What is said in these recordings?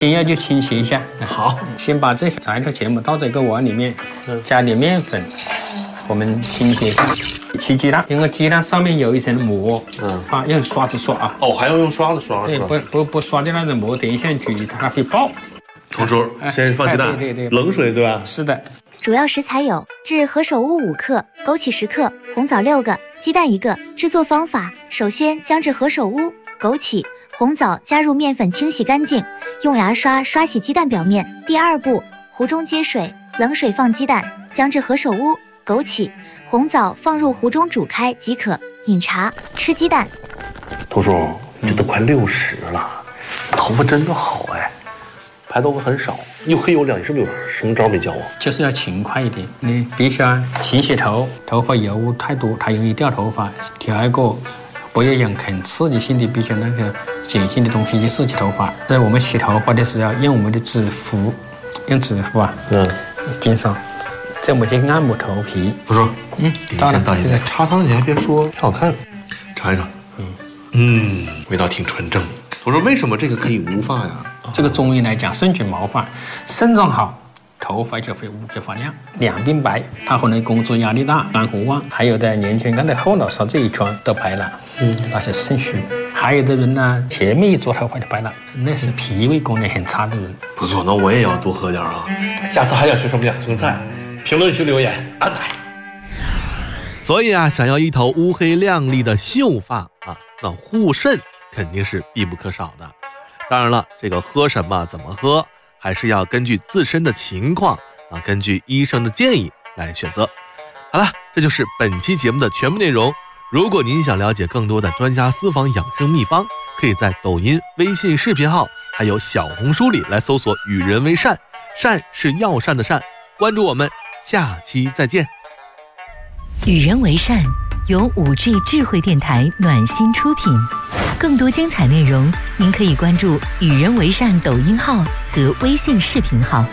先要就清洗一下。 好， 先把这些材料全部倒在一个碗里面，加点面粉，我们清洗一下。起鸡蛋，因为鸡蛋上面有一层膜，用刷子刷啊。 哦，还要用刷子刷对， 是吧？ 不刷掉那个膜，等一下煮它会爆。 同叔，先放鸡蛋， 对， 冷水对吧？ 是的。 主要食材有制何首乌5克、枸杞10克、红枣6个、鸡蛋1个。制作方法：首先将制何首乌、枸杞、红枣加入面粉清洗干净，用牙刷刷洗鸡蛋表面。第二步，壶中接水，冷水放鸡蛋，将制何首乌、枸杞、红枣放入壶中煮开即可。饮茶，吃鸡蛋。 同叔，这都快60了，头发真的好哎。排头发很少，又黑又亮，你是不是有什么招没教我？ 就是要勤快一点，你必须要勤洗头，头发油污太多，它容易掉头发。第二个，不要用很刺激性的、比较那个碱性的东西去刺激头发。在我们洗头发的时候，用我们的指腹，用指腹啊，经常这么去按摩头皮。 同叔， 到了， 这个茶汤你还别说，挺好看，尝一尝。味道挺纯正。同叔，为什么这个可以无发呀？ 这个中医来讲，肾主毛发，肾脏好，头发就会无给发亮，两鬓白。他可能工作压力大，肝火旺，还有的年轻人的后脑勺这一圈都白了，那是肾虚。还有的人呢，前面一撮头发就白了，那是脾胃功能很差的人。 不错，那我也要多喝点啊。下次还想学什么养生菜，评论区留言安排。 所以啊，想要一头乌黑亮丽的秀发啊，那护肾肯定是必不可少的。当然了，这个喝什么怎么喝，还是要根据自身的情况啊，根据医生的建议来选择。好了，这就是本期节目的全部内容。如果您想了解更多的专家私房养生秘方，可以在抖音、微信视频号还有小红书里来搜索“与人为善”，善是药膳的善。关注我们，下期再见。 与人为善由5G 智慧电台暖心出品，更多精彩内容您可以关注与人为善抖音号和微信视频号。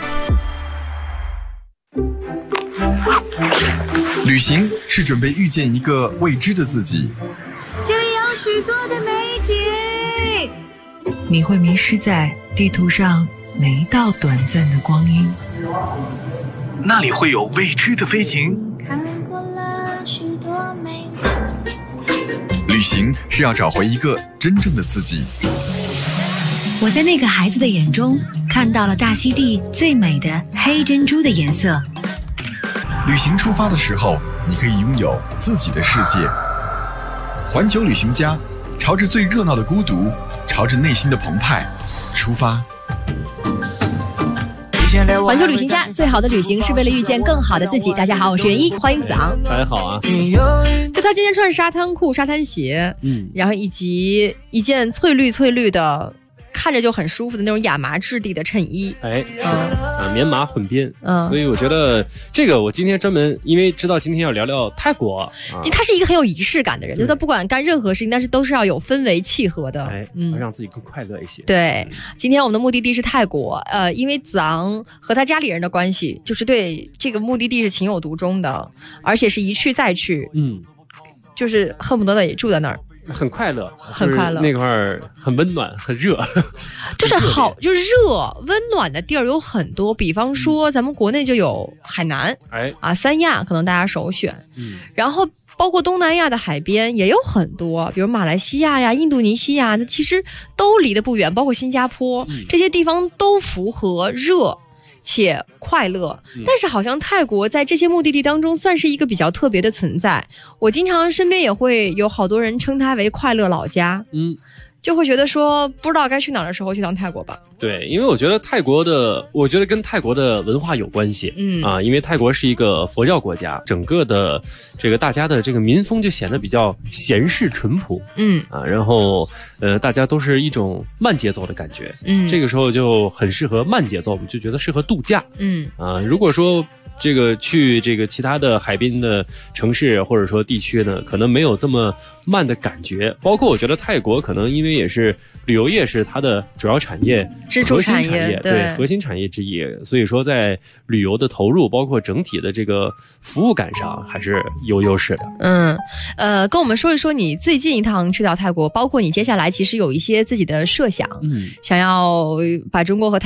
旅行是准备遇见一个未知的自己， 这里有许多的美景， 你会迷失在地图上每一道短暂的光阴， 那里会有未知的飞行。 看过了许多美景， 旅行是要找回一个真正的自己。 我在那个孩子的眼中看到了大溪地最美的黑珍珠的颜色。 旅行出发的时候，你可以拥有自己的世界。环球旅行家，朝着最热闹的孤独，朝着内心的澎湃出发。 环球旅行家，最好的旅行是为了遇见更好的自己。大家好，我是袁一，欢迎子昂。 大家好啊！ 就他今天穿沙滩裤、沙滩鞋，然后以及一件翠绿的，看着就很舒服的那种亚麻质地的衬衣。 棉麻混边。所以我觉得这个我今天专门因为知道今天要聊聊泰国， 他是一个很有仪式感的人，就他不管干任何事情，但是都是要有氛围契合的， 让自己更快乐一些。 对，今天我们的目的地是泰国，因为子昂和他家里人的关系，就是对这个目的地是情有独钟的，而且是一去再去，就是恨不得也住在那儿。 很快乐， 很快乐， 那块儿很温暖，很热， 就是好，就是热温暖的地儿有很多。比方说，咱们国内就有海南，三亚可能大家首选，然后包括东南亚的海边也有很多，比如马来西亚呀、印度尼西亚，那其实都离得不远，包括新加坡，这些地方都符合热且快乐，但是好像泰国在这些目的地当中算是一个比较特别的存在。我经常身边也会有好多人称它为快乐老家，就会觉得说不知道该去哪儿的时候去趟泰国吧。 对，因为我觉得跟泰国的文化有关系，因为泰国是一个佛教国家，整个的这个大家的这个民风就显得比较闲适淳朴，然后大家都是一种慢节奏的感觉，这个时候就很适合慢节奏，我们就觉得适合度假，如果说去这个其他的海滨的城市或者说地区呢，可能没有这么慢的感觉。包括我觉得泰国可能因为也是旅游业是它的主要产业、 支柱产业， 对核心产业之一，所以说在旅游的投入，包括整体的这个服务感上还是有优势的。 跟我们说一说你最近一趟去到泰国，包括你接下来其实有一些自己的设想，想要把中国和